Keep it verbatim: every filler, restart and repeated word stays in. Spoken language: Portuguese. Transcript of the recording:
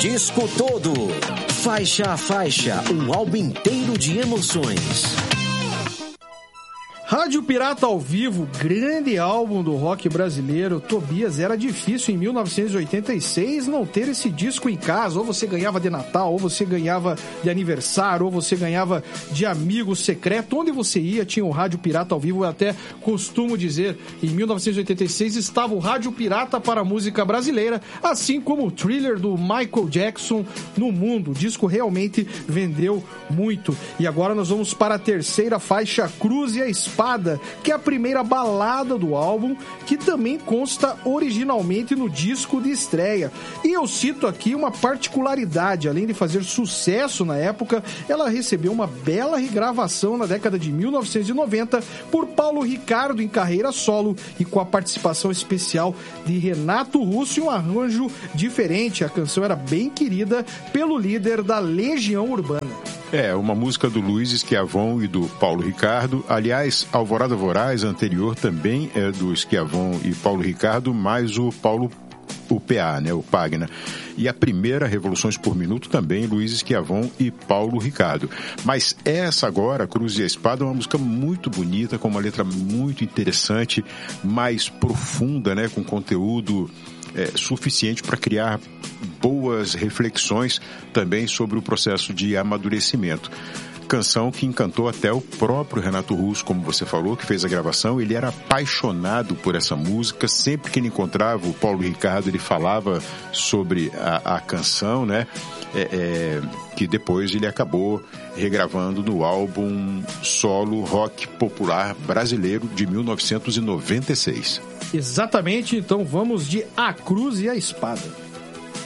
disco todo. Faixa a faixa, um álbum inteiro de emoções. Rádio Pirata ao vivo, grande álbum do rock brasileiro. Tobias, era difícil em mil novecentos e oitenta e seis não ter esse disco em casa. Ou você ganhava de Natal, ou você ganhava de aniversário, ou você ganhava de amigo secreto. Onde você ia, tinha o Rádio Pirata ao vivo. Eu até costumo dizer, em mil novecentos e oitenta e seis estava o Rádio Pirata para a música brasileira, assim como o Thriller do Michael Jackson no mundo. O disco realmente vendeu muito. E agora nós vamos para a terceira faixa, Cruz e a Espada, que é a primeira balada do álbum, que também consta originalmente no disco de estreia. E eu cito aqui uma particularidade: além de fazer sucesso na época, ela recebeu uma bela regravação na década de mil novecentos e noventa por Paulo Ricardo em carreira solo e com a participação especial de Renato Russo e um arranjo diferente. A canção era bem querida pelo líder da Legião Urbana. É, uma música do Luiz Schiavon e do Paulo Ricardo. Aliás, Alvorada Voraz, anterior, também é do Schiavon e Paulo Ricardo, mais o Paulo, o P A, né, o Pagna. E a primeira, Revoluções por Minuto, também Luiz Schiavon e Paulo Ricardo. Mas essa agora, Cruz e a Espada, é uma música muito bonita, com uma letra muito interessante, mais profunda, né, com conteúdo É, suficiente para criar boas reflexões também sobre o processo de amadurecimento. Canção que encantou até o próprio Renato Russo, como você falou, que fez a gravação. Ele era apaixonado por essa música. Sempre que ele encontrava o Paulo Ricardo, ele falava sobre a, a canção, né? É, é, que depois ele acabou regravando no álbum solo Rock Popular Brasileiro de mil novecentos e noventa e seis. Exatamente, então vamos de A Cruz e a Espada.